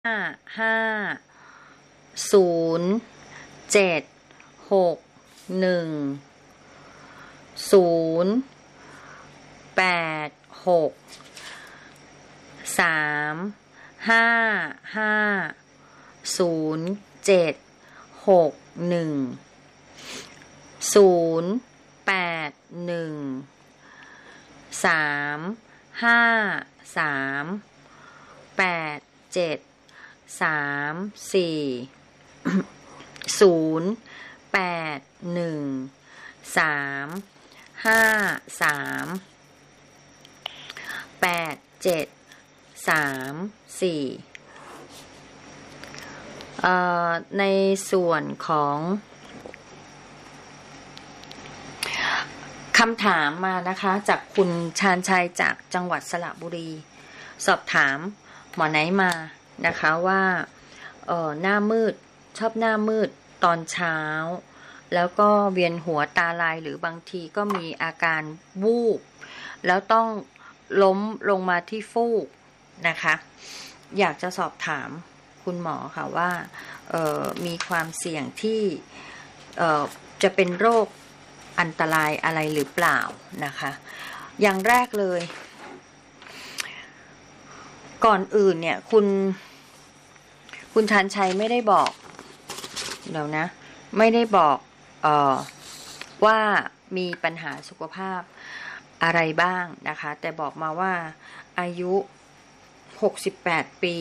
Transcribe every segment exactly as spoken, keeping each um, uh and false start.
ห้าห้าศูนย์เจ็ดหกหนึ่งศูนย์แปดหกสามห้าห้าศูนย์เจ็ดหกหนึ่งศูนย์แปดหนึ่งสามห้าสามแปดเจ็ดสามสี่ศูนย์แปดหนึ่งสามห้าสามแปดเจ็ดสามสี่เอ่อในส่วนของคำถามมานะคะจากคุณชาญชัยจากจังหวัดสระบุรีสอบถามหมอไหนมานะคะว่าเอ่อหน้ามืดชอบหน้ามืดตอนเช้าแล้วก็เวียนหัวตาลายหรือบางทีก็มีอาการวูบแล้วต้องล้มลงมาที่ฟูกนะคะอยากจะสอบถามคุณหมอค่ะว่าเอ่อมีความเสี่ยงที่เอ่อจะเป็นโรคอันตรายอะไรหรือเปล่านะคะอย่างแรกเลยก่อนอื่นเนี่ยคุณคุณชาญชัยไม่ได้บอกเดี๋ยวนะไม่ได้บอกเอ่อว่ามีปัญหาสุขภาพอะไรบ้างนะคะแต่บอกมาว่าอายุหกสิบแปดปี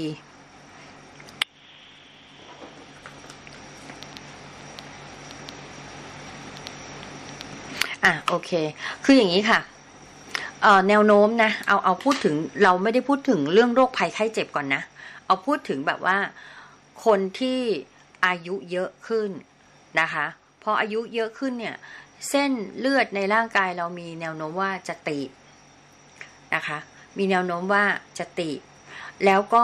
อ่ะโอเคคืออย่างนี้ค่ะเอ่อแนวโน้มนะเอาเอาพูดถึงเราไม่ได้พูดถึงเรื่องโรคภัยไข้เจ็บก่อนนะเอาพูดถึงแบบว่าคนที่อายุเยอะขึ้นนะคะพออายุเยอะขึ้นเนี่ยเส้นเลือดในร่างกายเรามีแนวโน้มว่าจะตีบนะคะมีแนวโน้มว่าจะตีบแล้วก็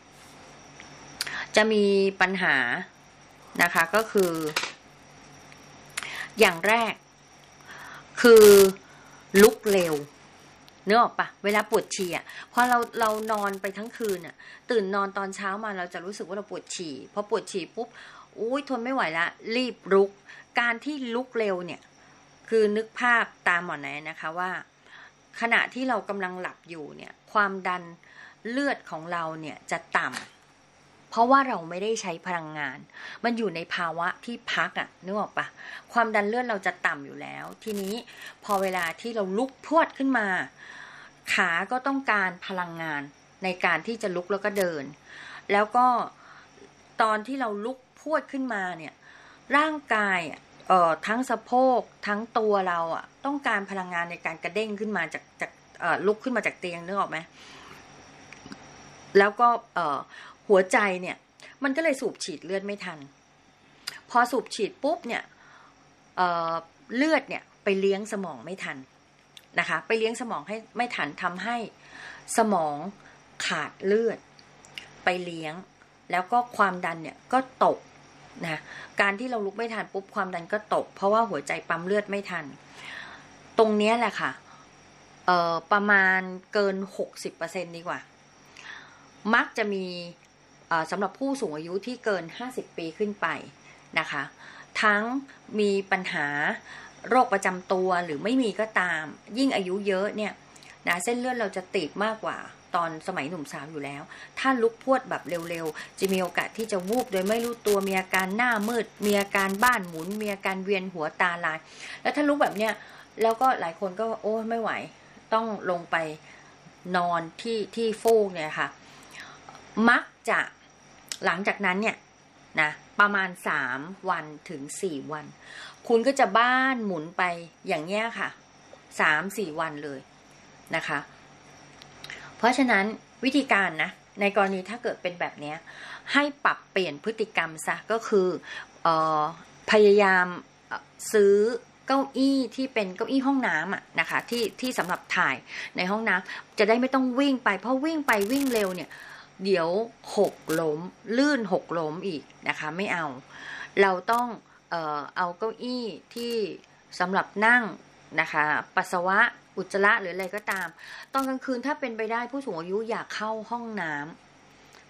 จะมีปัญหานะคะก็คืออย่างแรกคือลุกเร็วเนื้อออกปะเวลาปวดฉี่อ่ะพอเราเรานอนไปทั้งคืนอ่ะตื่นนอนตอนเช้ามาเราจะรู้สึกว่าเราปวดฉี่พอปวดฉี่ปุ๊บอุ้ยทนไม่ไหวละรีบลุกการที่ลุกเร็วเนี่ยคือนึกภาพตามหมอไหนนะคะว่าขณะที่เรากำลังหลับอยู่เนี่ยความดันเลือดของเราเนี่ยจะต่ำเพราะว่าเราไม่ได้ใช้พลังงานมันอยู่ในภาวะที่พักอ่ะนึกออกปะความดันเลือดเราจะต่ำอยู่แล้วทีนี้พอเวลาที่เราลุกพรวดขึ้นมาขาก็ต้องการพลังงานในการที่จะลุกแล้วก็เดินแล้วก็ตอนที่เราลุกพรวดขึ้นมาเนี่ยร่างกายเอ่อทั้งสะโพกทั้งตัวเราอ่ะต้องการพลังงานในการกระเด้งขึ้นมาจากจากเอ่อลุกขึ้นมาจากเตียงนึกออกไหมแล้วก็เอ่อหัวใจเนี่ยมันก็เลยสูบฉีดเลือดไม่ทันพอสูบฉีดปุ๊บเนี่ยเอ่อเลือดเนี่ยไปเลี้ยงสมองไม่ทันนะคะไปเลี้ยงสมองให้ไม่ทันทำให้สมองขาดเลือดไปเลี้ยงแล้วก็ความดันเนี่ยก็ตกนะการที่เราลุกไม่ทันปุ๊บความดันก็ตกเพราะว่าหัวใจปั๊มเลือดไม่ทันตรงนี้แหละค่ะเอ่อประมาณเกิน หกสิบเปอร์เซ็นต์ ดีกว่ามักจะมีสำหรับผู้สูงอายุที่เกินห้าสิบปีขึ้นไปนะคะทั้งมีปัญหาโรคประจำตัวหรือไม่มีก็ตามยิ่งอายุเยอะเนี่ยนะเส้นเลือดเราจะตีบมากกว่าตอนสมัยหนุ่มสาวอยู่แล้วถ้าลุกพรวดแบบเร็วๆจะมีโอกาสที่จะวูบโดยไม่รู้ตัวมีอาการหน้ามืดมีอาการบ้านหมุนมีอาการเวียนหัวตาลายแล้วถ้าลุกแบบเนี้ยแล้วก็หลายคนก็โอ้ไม่ไหวต้องลงไปนอนที่ที่ฟูกเนี่ยค่ะมักจะหลังจากนั้นเนี่ยนะประมาณสามวันถึงสี่วันคุณก็จะบ้านหมุนไปอย่างเงี้ยค่ะ สามสี่ วันเลยนะคะเพราะฉะนั้นวิธีการนะในกรณีถ้าเกิดเป็นแบบนี้ให้ปรับเปลี่ยนพฤติกรรมซะก็คือเอ่อพยายามซื้อเก้าอี้ที่เป็นเก้าอี้ห้องน้ำอ่ะนะคะที่ที่สำหรับถ่ายในห้องน้ำจะได้ไม่ต้องวิ่งไปเพราะวิ่งไปวิ่งเร็วเนี่ยเดี๋ยวหกล้มลื่นหกล้มอีกนะคะไม่เอาเราต้องเอ่อเอาเก้าอี้ที่สำหรับนั่งนะคะปัสสาวะอุจจาระหรืออะไรก็ตามตอนกลางคืนถ้าเป็นไปได้ผู้สูงอายุอยากเข้าห้องน้ำ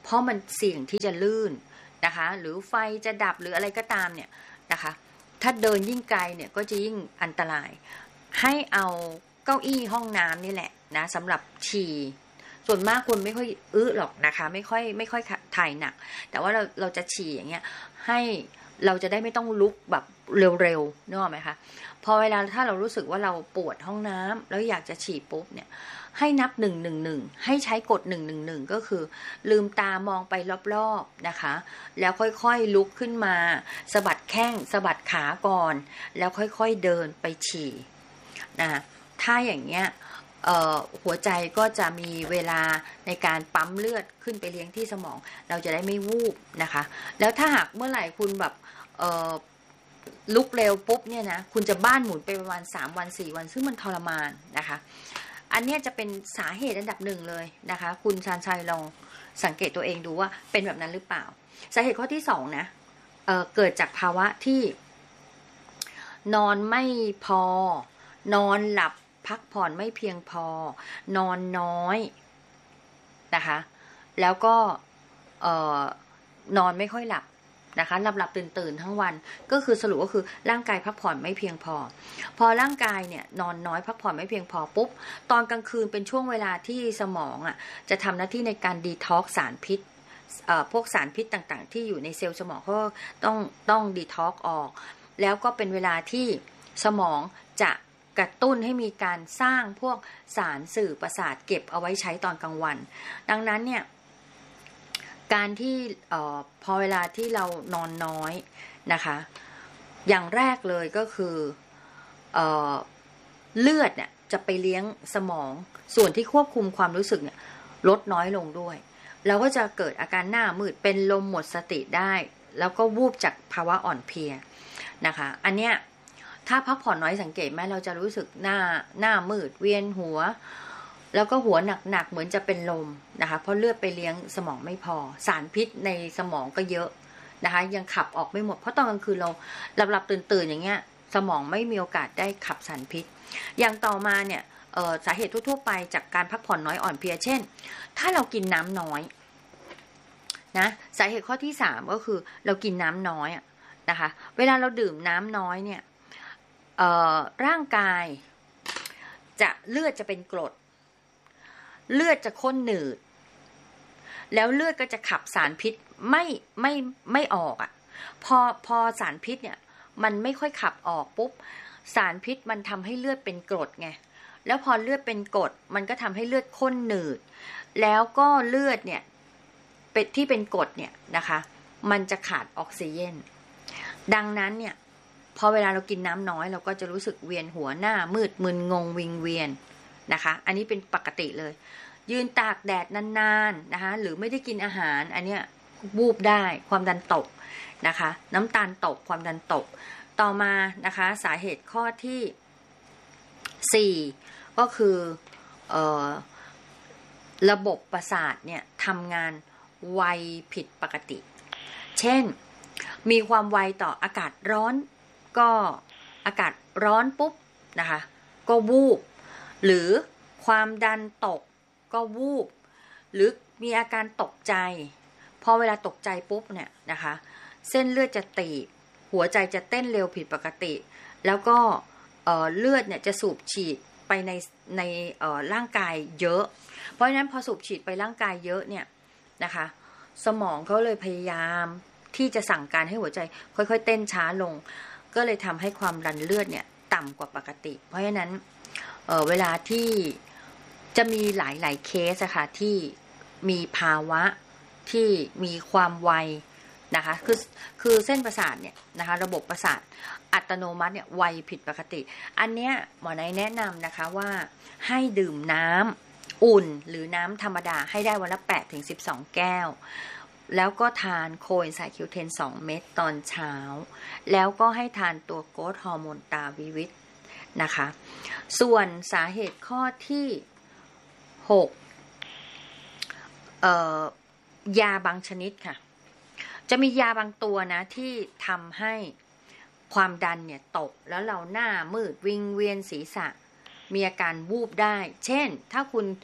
เพราะมันเสี่ยงที่จะลื่นนะคะหรือไฟจะดับหรืออะไรก็ตามเนี่ยนะคะถ้าเดินยิ่งไกลเนี่ยก็จะยิ่งอันตรายให้เอาเก้าอี้ห้องน้ำนี่แหละนะสำหรับฉี่ส่วนมากคนไม่ค่อยอื้อหรอกนะคะไม่ค่อยไม่ค่อยถ่ายหนักแต่ว่าเราเราจะฉี่อย่างเงี้ยให้เราจะได้ไม่ต้องลุกแบบเร็วๆนึกออกไหมคะพอเวลาถ้าเรารู้สึกว่าเราปวดห้องน้ำแล้วอยากจะฉี่ปุ๊บเนี่ยให้นับหนึ่งหนึ่งหนึ่งให้ใช้กดหนึ่งหนึ่งหนึ่งก็คือลืมตามองไปรอบๆนะคะแล้วค่อยๆลุกขึ้นมาสะบัดแข้งสะบัดขาก่อนแล้วค่อยๆเดินไปฉี่นะถ้าอย่างเงี้ยหัวใจก็จะมีเวลาในการปั๊มเลือดขึ้นไปเลี้ยงที่สมองเราจะได้ไม่วูบนะคะแล้วถ้าหากเมื่อไหร่คุณแบบลุกเร็วปุ๊บเนี่ยนะคุณจะบ้านหมุนไปประมาณสามวันสี่วันซึ่งมันทรมานนะคะอันนี้จะเป็นสาเหตุอันดับหนึ่งเลยนะคะคุณชาญชัยลองสังเกตตัวเองดูว่าเป็นแบบนั้นหรือเปล่าสาเหตุข้อที่สองนะเอ่อเกิดจากภาวะที่นอนไม่พอนอนหลับพักผ่อนไม่เพียงพอนอนน้อยนะคะแล้วก็เอ่อนอนไม่ค่อยหลับนะคะหลับหลับตื่นตื่นทั้งวันก็คือสรุปก็คือร่างกายพักผ่อนไม่เพียงพอพอร่างกายเนี่ยนอนน้อยพักผ่อนไม่เพียงพอปุ๊บตอนกลางคืนเป็นช่วงเวลาที่สมองอ่ะจะทำหน้าที่ในการดีท็อกซ์สารพิษเอ่อพวกสารพิษต่างๆที่อยู่ในเซลล์สมองก็ต้องต้องดีท็อกซ์ออกแล้วก็เป็นเวลาที่สมองจะกระตุ้นให้มีการสร้างพวกสารสื่อประสาทเก็บเอาไว้ใช้ตอนกลางวันดังนั้นเนี่ยการที่เอ่อพอเวลาที่เรานอนน้อยนะคะอย่างแรกเลยก็คือเอ่อเลือดเนี่ยจะไปเลี้ยงสมองส่วนที่ควบคุมความรู้สึกเนี่ยลดน้อยลงด้วยเราก็จะเกิดอาการหน้ามืดเป็นลมหมดสติได้แล้วก็วูบจากภาวะอ่อนเพลียนะคะอันเนี้ยถ้าพักผ่อนน้อยสังเกตไหมเราจะรู้สึกหน้าหน้ามืดเวียนหัวแล้วก็หัวหนักๆเหมือนจะเป็นลมนะคะเพราะเลือดไปเลี้ยงสมองไม่พอสารพิษในสมองก็เยอะนะคะยังขับออกไม่หมดเพราะตอนกลางคืนเราหลับๆตื่นๆอย่างเงี้ยสมองไม่มีโอกาสได้ขับสารพิษอย่างต่อมาเนี่ยสาเหตุทั่วๆไปจากการพักผ่อนน้อยอ่อนเพลียเช่นถ้าเรากินน้ำน้อยนะสาเหตุข้อที่สามก็คือเรากินน้ำน้อยนะคะเวลาเราดื่มน้ำน้อยเนี่ยร่างกายจะเลือดจะเป็นกรดเลือดจะข้นหนืดแล้วเลือดก็จะขับสารพิษไม่ไม่ไม่ออกอ่ะพอพอสารพิษเนี่ยมันไม่ค่อยขับออกปุ๊บสารพิษมันทำให้เลือดเป็นกรดไงแล้วพอเลือดเป็นกรดมันก็ทำให้เลือดข้นหนืดแล้วก็เลือดเนี่ยเป็นที่เป็นกรดเนี่ยนะคะมันจะขาดออกซิเจนดังนั้นเนี่ยพอเวลาเรากินน้ำน้อยเราก็จะรู้สึกเวียนหัวหน้ามืดมึนงงวิงเวียนนะคะอันนี้เป็นปกติเลยยืนตากแดดนานๆนะคะหรือไม่ได้กินอาหารอันเนี้ยวูบได้ความดันตกนะคะน้ำตาลตกความดันตกต่อมานะคะสาเหตุข้อที่สี่ก็คือเอ่อระบบประสาทเนี่ยทำงานไวผิดปกติเช่นมีความไวต่ออากาศร้อนก็อากาศร้อนปุ๊บนะคะก็วูบหรือความดันตกก็วูบหรือมีอาการตกใจพอเวลาตกใจปุ๊บเนี่ยนะคะเส้นเลือดจะตีบหัวใจจะเต้นเร็วผิดปกติแล้วก็เอ่อเลือดเนี่ยจะสูบฉีดไปในในเอ่อร่างกายเยอะเพราะฉะนั้นพอสูบฉีดไปร่างกายเยอะเนี่ยนะคะสมองเขาเลยพยายามที่จะสั่งการให้หัวใจค่อยๆเต้นช้าลงก็เลยทำให้ความดันเลือดเนี่ยต่ำกว่าปกติเพราะฉะนั้น เอ่อเวลาที่จะมีหลายๆเคสอะค่ะที่มีภาวะที่มีความไวนะคะคือคือเส้นประสาทเนี่ยนะคะระบบประสาทอัตโนมัติเนี่ยไวผิดปกติอันเนี้ยหมอไนแนะนำนะคะว่าให้ดื่มน้ำอุ่นหรือน้ำธรรมดาให้ได้วันละ แปดถึงสิบสอง แก้วแล้วก็ทานโคเอนไซม์คิวเทนสองเม็ดตอนเช้าแล้วก็ให้ทานตัวโกรทฮอร์โมนตาวิวิตนะคะส่วนสาเหตุข้อที่หกเอ่อยาบางชนิดค่ะจะมียาบางตัวนะที่ทำให้ความดันเนี่ยตกแล้วเราหน้ามืดวิงเวียนศีรษะมีอาการวูบได้เช่นถ้าคุณ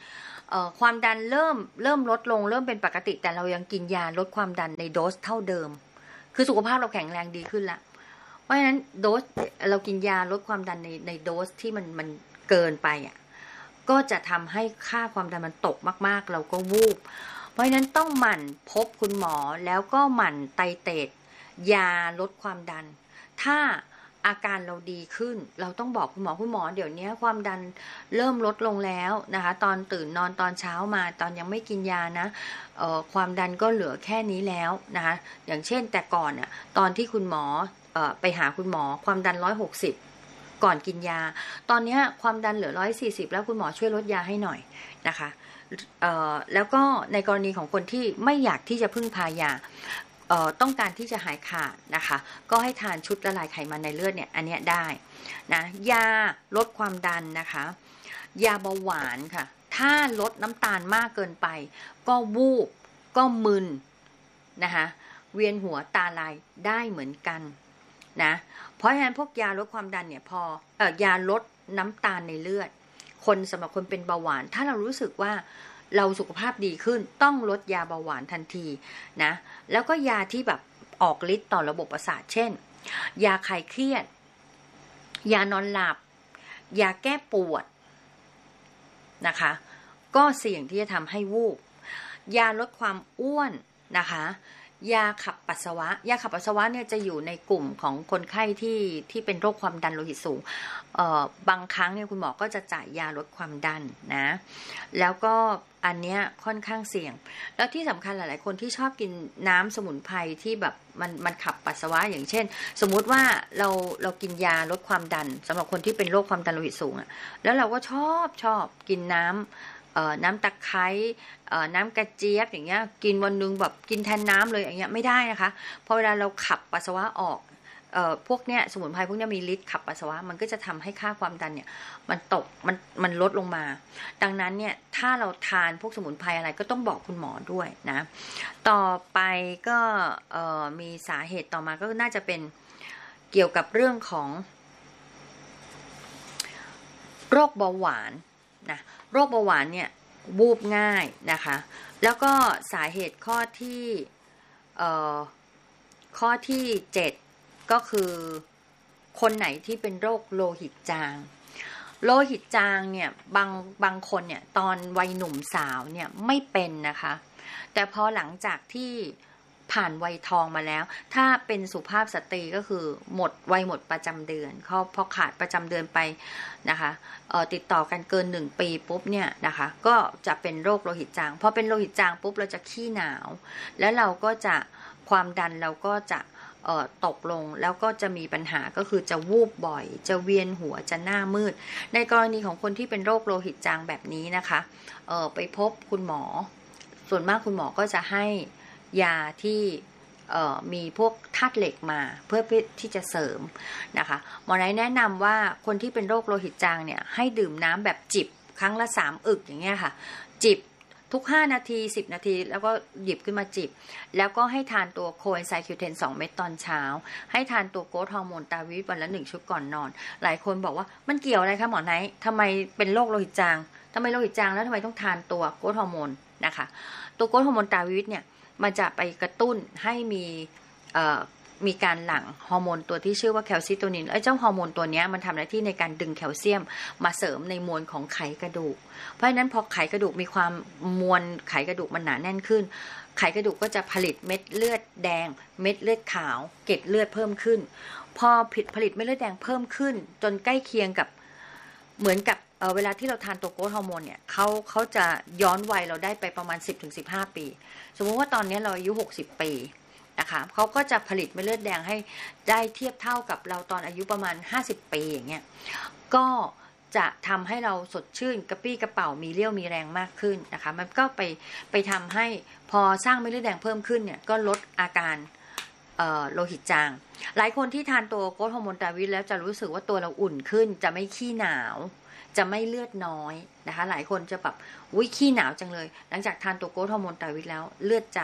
ความดันเริ่มเริ่มลดลงเริ่มเป็นปกติแต่เรายังกินยาลดความดันในโดสเท่าเดิมคือสุขภาพเราแข็งแรงดีขึ้นละเพราะฉะนั้นโดสเรากินยาลดความดันในในโดสที่มันมันเกินไปอ่ะก็จะทำให้ค่าความดันมันตกมากๆเราก็วูบเพราะฉะนั้นต้องหมั่นพบคุณหมอแล้วก็หมั่นไตเตดยาลดความดันถ้าอาการเราดีขึ้นเราต้องบอกคุณหมอคุณหมอเดี๋ยวนี้ความดันเริ่มลดลงแล้วนะคะตอนตื่นนอนตอนเช้ามาตอนยังไม่กินยานะเอ่อความดันก็เหลือแค่นี้แล้วนะคะอย่างเช่นแต่ก่อนเนี่ยตอนที่คุณหมอเอ่อไปหาคุณหมอความดันหนึ่งร้อยหกสิบก่อนกินยาตอนนี้ความดันเหลือหนึ่งร้อยสี่สิบแล้วคุณหมอช่วยลดยาให้หน่อยนะคะเอ่อแล้วก็ในกรณีของคนที่ไม่อยากที่จะพึ่งพายาเอ่อต้องการที่จะหายขาดนะคะก็ให้ทานชุดละลายไขมันในเลือดเนี่ยอันเนี้ยได้นะยาลดความดันนะคะยาเบาหวานค่ะถ้าลดน้ำตาลมากเกินไปก็วูบก็มึนนะคะเวียนหัวตาลายได้เหมือนกันนะเพราะฉะนั้นพวกยาลดความดันเนี่ยพอเอ่อยาลดน้ำตาลในเลือดคนสำหรับคนเป็นเบาหวานถ้าเรารู้สึกว่าเราสุขภาพดีขึ้นต้องลดยาเบาหวานทันทีนะแล้วก็ยาที่แบบออกฤทธิ์ต่อระบบประสาทเช่นยาคลายเครียดยานอนหลับยาแก้ปวดนะคะก็เสี่ยงที่จะทำให้วูบยาลดความอ้วนนะคะยาขับปัสสาวะยาขับปัสสาวะเนี่ยจะอยู่ในกลุ่มของคนไข้ที่ที่เป็นโรคความดันโลหิตสูงเอ่อบางครั้งเนี่ยคุณหมอก็จะจ่ายยาลดความดันนะแล้วก็อันเนี้ยค่อนข้างเสี่ยงแล้วที่สำคัญหลายๆคนที่ชอบกินน้ำสมุนไพรที่แบบมันมันขับปัสสาวะอย่างเช่นสมมุติว่าเราเรากินยาลดความดันสำหรับคนที่เป็นโรคความดันโลหิตสูงอะแล้วเราก็ชอบชอบกินน้ำน้ำตะไคร้น้ำกระเจี๊ยบอย่างเงี้ยกินวันนึงแบบกินแทนน้ำเลยอย่างเงี้ยไม่ได้นะคะพอเวลาเราขับปัสสาวะออกเอ่อพวกเนี้ยสมุนไพรพวกเนี้ยมีฤทธิ์ขับปัสสาวะมันก็จะทำให้ค่าความดันเนี่ยมันตกมันมันลดลงมาดังนั้นเนี่ยถ้าเราทานพวกสมุนไพรอะไรก็ต้องบอกคุณหมอด้วยนะต่อไปก็เอ่อมีสาเหตุต่อมาก็น่าจะเป็นเกี่ยวกับเรื่องของโรคเบาหวานนะโรคเบาหวานเนี่ยวูบง่ายนะคะแล้วก็สาเหตุข้อที่เอ่อข้อที่เจ็ดก็คือคนไหนที่เป็นโรคโลหิตจางโลหิตจางเนี่ยบางบางคนเนี่ยตอนวัยหนุ่มสาวเนี่ยไม่เป็นนะคะแต่พอหลังจากที่ผ่านวัยทองมาแล้วถ้าเป็นสุภาพสตรีก็คือหมดวัยหมดประจำเดือนเขาพอขาดประจำเดือนไปนะคะเอ่อติดต่อกันเกินหนึ่งปีปุ๊บเนี่ยนะคะก็จะเป็นโรคโลหิตจางพอเป็นโลหิตจางปุ๊บเราจะขี้หนาวแล้วเราก็จะความดันเราก็จะเอ่อตกลงแล้วก็จะมีปัญหาก็คือจะวูบบ่อยจะเวียนหัวจะหน้ามืดในกรณีของคนที่เป็นโรคโลหิตจางแบบนี้นะคะเอ่อไปพบคุณหมอส่วนมากคุณหมอก็จะให้ยาที่มีพวกธาตุเหล็กมาเพื่อที่จะเสริมนะคะหมอไนท์แนะนำว่าคนที่เป็นโรคโลหิตจางเนี่ยให้ดื่มน้ำแบบจิบครั้งละสามอึกอย่างเงี้ยค่ะจิบทุกห้านาทีสิบนาทีแล้วก็หยิบขึ้นมาจิบแล้วก็ให้ทานตัวโคเอนไซม์คิวเทนสองเม็ดตอนเช้าให้ทานตัวโกรทฮอร์โมนตาวิวันละหนึ่งชุดก่อนนอนหลายคนบอกว่ามันเกี่ยวอะไรคะหมอไนท์ทำไมเป็นโรคโลหิตจางทำไมโลหิตจางแล้วทำไมต้องทานตัวโกรทฮอร์โมนนะคะตัวโกรทฮอร์โมนตาวิเนี่ยมันจะไปกระตุ้นให้มีมีการหลั่งฮอร์โมนตัวที่ชื่อว่าแคลซิโตนินไอ้เจ้าฮอร์โมนตัวนี้มันทำหน้าที่ในการดึงแคลเซียมมาเสริมในมวลของไขกระดูกเพราะฉะนั้นพอไขกระดูกมีความมวลไขกระดูกมันหนาแน่นขึ้นไขกระดูกก็จะผลิตเม็ดเลือดแดงเม็ดเลือดขาวเกล็ดเลือดเพิ่มขึ้นพอผลิตเม็ดเลือดแดงเพิ่มขึ้นจนใกล้เคียงกับเหมือนกับเอ่อเวลาที่เราทานตัวโกรทฮอร์โมนเนี่ยเขาเขาจะย้อนวัยเราได้ไปประมาณ สิบถึงสิบห้า ปีสมมุติว่าตอนนี้เราอายุหกสิบปีนะคะเขาก็จะผลิตเม็ดเลือดแดงให้ได้เทียบเท่ากับเราตอนอายุประมาณห้าสิบปีอย่างเงี้ยก็จะทำให้เราสดชื่นกระปี้กระเป๋ามีเรี่ยวมีแรงมากขึ้นนะคะมันก็ไปไปทำให้พอสร้างเม็ดเลือดแดงเพิ่มขึ้นเนี่ยก็ลดอาการโลหิตจางหลายคนที่ทานตัวโกรทฮอร์โมนตาวิแล้วจะรู้สึกว่าตัวเราอุ่นขึ้นจะไม่ขี้หนาวจะไม่เลือดน้อยนะคะหลายคนจะแบบอุ้ยขี้หนาวจังเลยหลังจากทานตัวโกรทฮอร์โมนตาวิแล้วเลือดจะ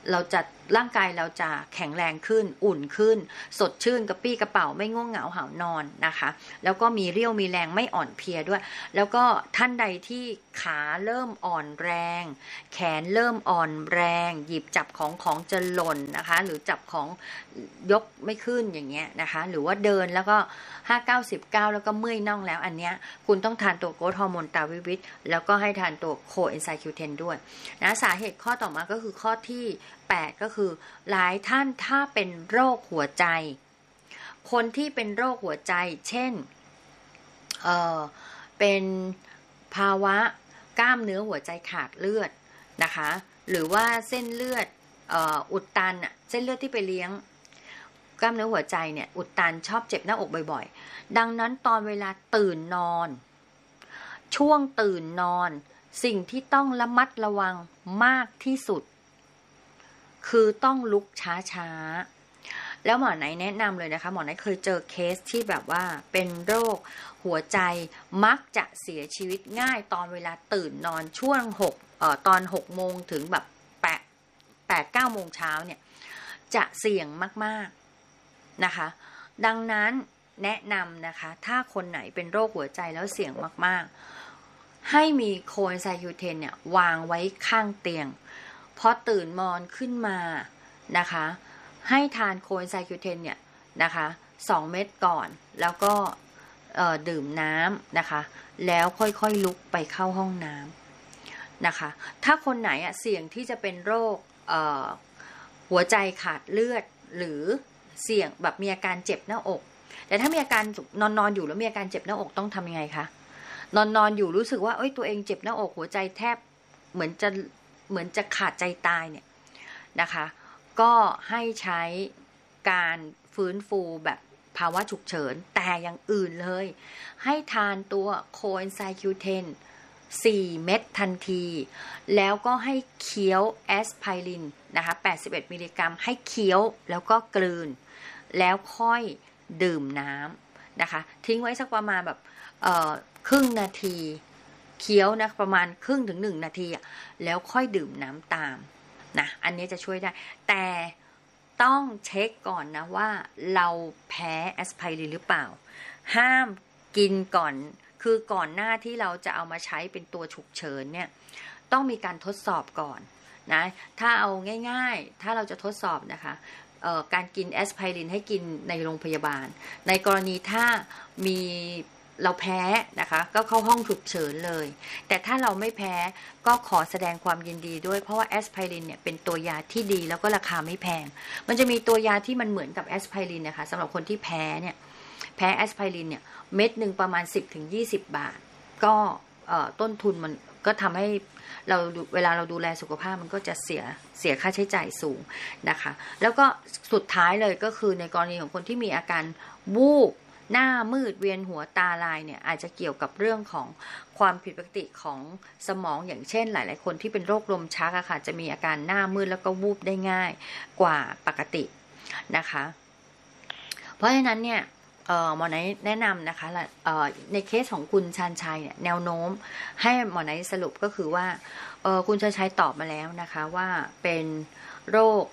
เราจะร่างกายเราจะแข็งแรงขึ้นอุ่นขึ้นสดชื่นกระปี้กระเป๋าไม่ง่วงเหงาหาวนอนนะคะแล้วก็มีเรี่ยวมีแรงไม่อ่อนเพลียด้วยแล้วก็ท่านใดที่ขาเริ่มอ่อนแรงแขนเริ่มอ่อนแรงหยิบจับของของจะหล่นนะคะหรือจับของยกไม่ขึ้นอย่างเงี้ยนะคะหรือว่าเดินแล้วก็ห้าเก้าสิบเก้าแล้วก็เมื่อยน่องแล้วอันเนี้ยคุณต้องทานตัวโกรทฮอร์โมนตาวิวิตแล้วก็ให้ทานตัวโคเอนไซม์คิวเทนด้วยนะสาเหตุข้อต่อมาก็คือข้อที่แปดก็คือหลายท่านถ้าเป็นโรคหัวใจคนที่เป็นโรคหัวใจเช่นเอ่อเป็นภาวะกล้ามเนื้อหัวใจขาดเลือดนะคะหรือว่าเส้นเลือดเอ่ออุดตันอ่ะเส้นเลือดที่ไปเลี้ยงกล้ามเนื้อหัวใจเนี่ยอุดตันชอบเจ็บหน้าอกบ่อยๆดังนั้นตอนเวลาตื่นนอนช่วงตื่นนอนสิ่งที่ต้องระมัดระวังมากที่สุดคือต้องลุกช้าๆแล้วหมอไหนแนะนำเลยนะคะหมอไหนเคยเจอเคสที่แบบว่าเป็นโรคหัวใจมักจะเสียชีวิตง่ายตอนเวลาตื่นนอนช่วงหกเอ่อตอนหกโมงถึงแบบแปดแปดเก้าโมงเช้าเนี่ยจะเสี่ยงมากๆนะคะดังนั้นแนะนำนะคะถ้าคนไหนเป็นโรคหัวใจแล้วเสี่ยงมากๆให้มีโคเอนไซม์คิวเทนเนี่ยวางไว้ข้างเตียงพอตื่นนอนขึ้นมานะคะให้ทานโคเอนไซม์คิวเทนเนี่ยนะคะสองเม็ดก่อนแล้วก็ดื่มน้ำนะคะแล้วค่อยๆลุกไปเข้าห้องน้ำนะคะถ้าคนไหนอ่ะเสี่ยงที่จะเป็นโรคหัวใจขาดเลือดหรือเสี่ยงแบบมีอาการเจ็บหน้าอกแต่ถ้ามีอาการนอนนอนอยู่แล้วมีอาการเจ็บหน้าอกต้องทำยังไงคะนอนนอนอยู่รู้สึกว่าเอ้ยตัวเองเจ็บหน้าอกหัวใจแทบเหมือนจะเหมือนจะขาดใจตายเนี่ยนะคะก็ให้ใช้การฟื้นฟูแบบภาวะฉุกเฉินแต่อย่างอื่นเลยให้ทานตัวโคเอนไซม์คิวเทนสี่เม็ดทันทีแล้วก็ให้เคี้ยวแอสไพรินนะคะแปดสิบเอ็ดมิลลิกรัมให้เคี้ยวแล้วก็กลืนแล้วค่อยดื่มน้ำนะคะทิ้งไว้สักประมาณแบบเอ่อครึ่งนาทีเคี้ยวนะประมาณครึ่งถึงหนึ่งนาทีอ่ะแล้วค่อยดื่มน้ำตามนะอันนี้จะช่วยได้แต่ต้องเช็คก่อนนะว่าเราแพ้แอสไพรินหรือเปล่าห้ามกินก่อนคือก่อนหน้าที่เราจะเอามาใช้เป็นตัวฉุกเฉินเนี่ยต้องมีการทดสอบก่อนนะถ้าเอาง่ายๆถ้าเราจะทดสอบนะคะเอ่อการกินแอสไพรินให้กินในโรงพยาบาลในกรณีถ้ามีเราแพ้นะคะก็เข้าห้องฉุกเฉินเลยแต่ถ้าเราไม่แพ้ก็ขอแสดงความยินดีด้วยเพราะว่าแอสไพรินเนี่ยเป็นตัวยาที่ดีแล้วก็ราคาไม่แพงมันจะมีตัวยาที่มันเหมือนกับแอสไพรินนะคะสำหรับคนที่แพ้เนี่ยแพ้แอสไพรินเนี่ยเม็ดหนึ่งประมาณ สิบถึงยี่สิบ บาทก็ต้นทุนมันก็ทำให้เราเวลาเราดูแลสุขภาพมันก็จะเสียเสียค่าใช้จ่ายสูงนะคะแล้วก็สุดท้ายเลยก็คือในกรณีของคนที่มีอาการวูบหน้ามืดเวียนหัวตาลายเนี่ยอาจจะเกี่ยวกับเรื่องของความผิดปกติของสมองอย่างเช่นหลายๆคนที่เป็นโรคลมชักอะค่ะจะมีอาการหน้ามืดแล้วก็วูบได้ง่ายกว่าปกตินะคะเพราะฉะนั้นเนี่ยหมอไหนแนะนำนะคะในเคสของคุณชาญชัยเนี่ยแนวโน้มให้หมอไหนสรุปก็คือว่าคุณชาญชัยตอบมาแล้วนะคะว่าเป็นโรค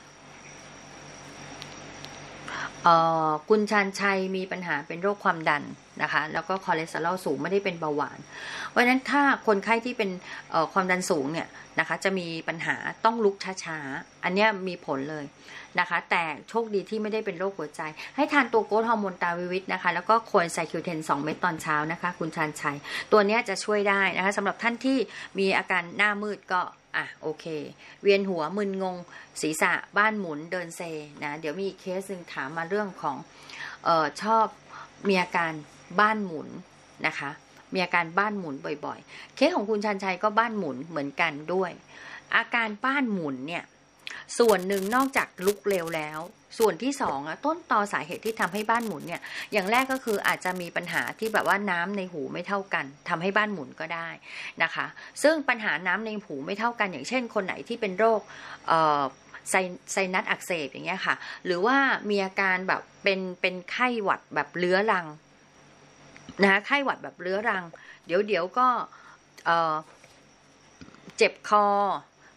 คุณชาญชัยมีปัญหาเป็นโรคความดันนะคะแล้วก็คอเลสเตอรอลสูงไม่ได้เป็นเบาหวานเพราะฉะนั้นถ้าคนไข้ที่เป็นความดันสูงเนี่ยนะคะจะมีปัญหาต้องลุกช้าๆอันนี้มีผลเลยนะคะแต่โชคดีที่ไม่ได้เป็นโรคหัวใจให้ทานตัวโกรทฮอร์โมนตาวิวิตนะคะแล้วก็โคเอนไซม์คิวเทนสองเม็ดตอนเช้านะคะคุณชาญชัยตัวนี้จะช่วยได้นะคะสำหรับท่านที่มีอาการหน้ามืดก็อ่ะโอเคเวียนหัวมึนงงศีรษะบ้านหมุนเดินเซนะเดี๋ยวมีอีกเคสนึงถามมาเรื่องของเอ่อชอบมีอาการบ้านหมุนนะคะมีอาการบ้านหมุนบ่อยๆเคสของคุณชันชัยก็บ้านหมุนเหมือนกันด้วยอาการบ้านหมุนเนี่ยส่วนหนึ่งนอกจากลุกเร็วแล้วส่วนที่สองอะต้นตอสาเหตุที่ทำให้บ้านหมุนเนี่ยอย่างแรกก็คืออาจจะมีปัญหาที่แบบว่าน้ำในหูไม่เท่ากันทำให้บ้านหมุนก็ได้นะคะซึ่งปัญหาน้ำในหูไม่เท่ากันอย่างเช่นคนไหนที่เป็นโรคเอ่อไซไซนัสอักเสบอย่างเงี้ยค่ะหรือว่ามีอาการแบบเป็นเป็นไข้หวัดแบบเรื้อรังนะคะไข้หวัดแบบเรื้อรังเดี๋ยวเดี๋ยวก็เอ่อเจ็บคอ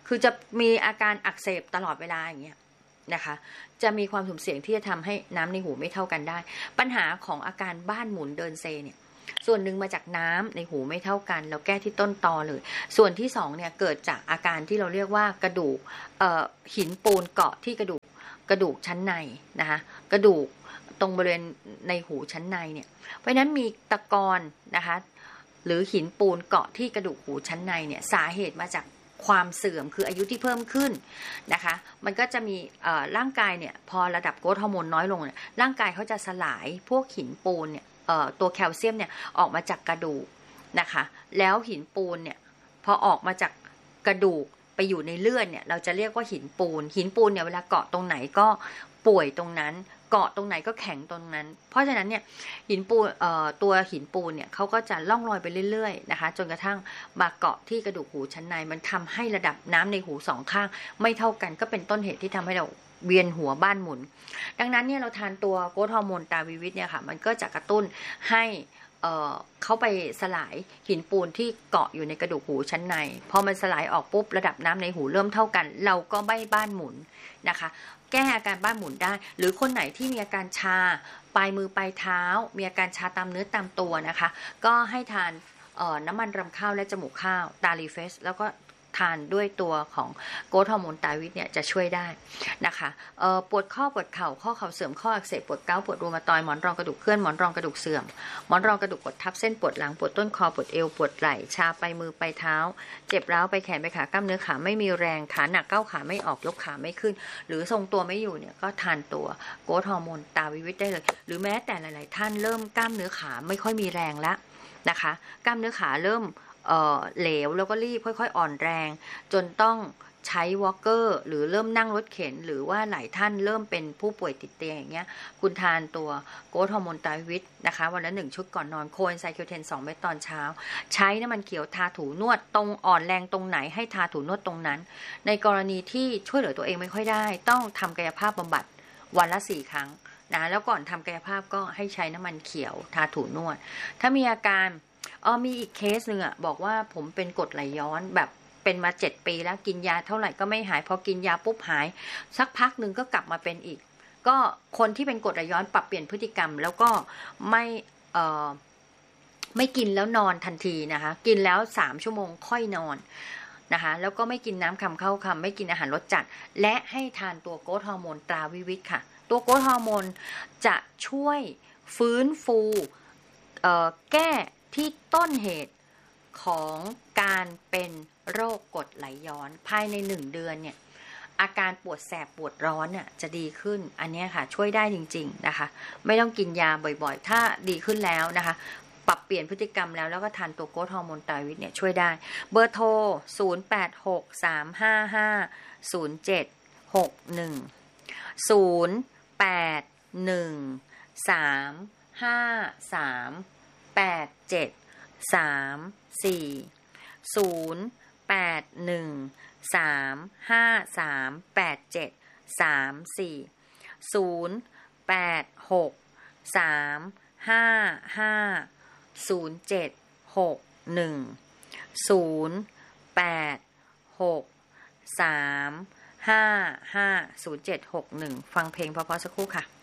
คือจะมีอาการอักเสบตลอดเวลาอย่างเงี้ยนะคะจะมีความสุ่มเสี่ยงที่จะทำให้น้ำในหูไม่เท่ากันได้ปัญหาของอาการบ้านหมุนเดินเซเนี่ยส่วนหนึ่งมาจากน้ำในหูไม่เท่ากันเราแก้ที่ต้นตอเลยส่วนที่สองเนี่ยเกิดจากอาการที่เราเรียกว่ากระดูกหินปูนเกาะที่กระดูกกระดูกชั้นในนะคะกระดูกตรงบริเวณในหูชั้นในเนี่ยเพราะฉะนั้นมีตะกอนนะคะหรือหินปูนเกาะที่กระดูกหูชั้นในเนี่ยสาเหตุมาจากความเสื่อมคืออายุที่เพิ่มขึ้นนะคะมันก็จะมีร่างกายเนี่ยพอระดับโกรทฮอร์โมนน้อยลงเนี่ยร่างกายเขาจะสลายพวกหินปูนเนี่ยตัวแคลเซียมเนี่ยออกมาจากกระดูกนะคะแล้วหินปูนเนี่ยพอออกมาจากกระดูกไปอยู่ในเลือดเนี่ยเราจะเรียกว่าหินปูนหินปูนเนี่ยเวลาเกาะตรงไหนก็ป่วยตรงนั้นเกาะตรงไหนก็แข็งตรงนั้นเพราะฉะนั้นเนี่ยหินปูนตัวหินปูนเนี่ยเขาก็จะล่องลอยไปเรื่อยๆนะคะจนกระทั่งมาเกาะที่กระดูกหูชั้นในมันทำให้ระดับน้ำในหูสองข้างไม่เท่ากันก็เป็นต้นเหตุที่ทำให้เราเวียนหัวบ้านหมุนดังนั้นเนี่ยเราทานตัวโกรทฮอร์โมนตาวิวิตเนี่ยค่ะมันก็จะกระตุ้นให้เอ่อเข้าไปสลายหินปูนที่เกาะอยู่ในกระดูกหูชั้นในพอมันสลายออกปุ๊บระดับน้ำในหูเริ่มเท่ากันเราก็ไม่บ้านหมุนนะคะแก้อาการบ้านหมุนได้หรือคนไหนที่มีอาการชาปลายมือปลายเท้ามีอาการชาตามเนื้อตามตัวนะคะก็ให้ทานน้ำมันรำข้าวและจมูกข้าวตาลีเฟสแล้วก็ทานด้วยตัวของโกรทฮอร์โมนไตรวิตเนี่ยจะช่วยได้นะคะปวดข้อปวดเข่าข้อเข่าเสื่อมข้ออักเสบปวดเกาต์ปวดรูมาตอยด์หมอนรองกระดูกเคลื่อนหมอนรองกระดูกเสื่อมหมอนรองกระดูกกดทับเส้นปวดหลังปวดต้นคอปวดเอวปวดไหล่ชาไปมือไปเท้าเจ็บร้าวไปแขนไปขากล้ามเนื้อขาไม่มีแรงขาหนักก้าวขาไม่ออกยกขาไม่ขึ้นหรือทรงตัวไม่อยู่เนี่ยก็ทานตัวโกรทฮอร์โมนตาวิวิตได้เลยหรือแม้แต่หลายๆท่านเริ่มกล้ามเนื้อขาไม่ค่อยมีแรงแล้วนะคะกล้ามเนื้อขาเริ่มเอ่อเหลวแล้วก็รีบค่อยๆอ่อนแรงจนต้องใช้วอล์กเกอร์หรือเริ่มนั่งรถเข็นหรือว่าหลายท่านเริ่มเป็นผู้ป่วยติดเตียงอย่างเงี้ยคุณทานตัวโกรทฮอร์โมนไตรวิตนะคะวันละหนึ่งชุดก่อนนอนโคเอนไซม์คิวเทนสองเม็ดตอนเช้าใช้น้ำมันเขียวทาถูนวดตรงอ่อนแรงตรงไหนให้ทาถูนวดตรงนั้นในกรณีที่ช่วยเหลือตัวเองไม่ค่อยได้ต้องทำกายภาพบำบัดวันละสี่ครั้งนะแล้วก่อนทำกายภาพก็ให้ใช้น้ำมันเขียวทาถูนวดถ้ามีอาการอ๋อมีอีกเคสหนึ่งอ่ะบอกว่าผมเป็นกรดไหลย้อนแบบเป็นมาเจ็ดปีแล้วกินยาเท่าไหร่ก็ไม่หายพอกินยาปุ๊บหายสักพักหนึ่งก็กลับมาเป็นอีกก็คนที่เป็นกรดไหลย้อนปรับเปลี่ยนพฤติกรรมแล้วก็ไม่เอ่อไม่กินแล้วนอนทันทีนะคะกินแล้วสามชั่วโมงค่อยนอนนะคะแล้วก็ไม่กินน้ำคำเข้าคำไม่กินอาหารรสจัดและให้ทานตัวโกรทฮอร์โมนตราวิวิตค่ะตัวโกรทฮอร์โมนจะช่วยฟื้นฟูเอ่อแก้ที่ต้นเหตุของการเป็นโรคกรดไหลย้อนภายในหนึ่งเดือนเนี่ยอาการปวดแสบปวดร้อนเนี่ยจะดีขึ้นอันนี้ค่ะช่วยได้จริงๆนะคะไม่ต้องกินยาบ่อยๆถ้าดีขึ้นแล้วนะคะปรับเปลี่ยนพฤติกรรมแล้วแล้วก็ทานตัวโกรทฮอร์โมนไตรวิตเนี่ยช่วยได้เบอร์โทรศูนย์ แปด หก สาม ห้า ห้า ศูนย์ เจ็ด หก หนึ่ง ศูนย์ แปด หนึ่ง สาม ห้า สาม แปด เจ็ด สาม สี่ ศูนย์ แปด หนึ่ง สาม ห้า สาม แปด เจ็ด สาม สี่ ศูนย์ แปด หก สาม ห้า ห้า ศูนย์ เจ็ด หก หนึ่ง ศูนย์ แปด หก สาม ห้า ห้า ศูนย์ เจ็ด หก หนึ่งฟังเพลงเพราะๆสักครู่ค่ะ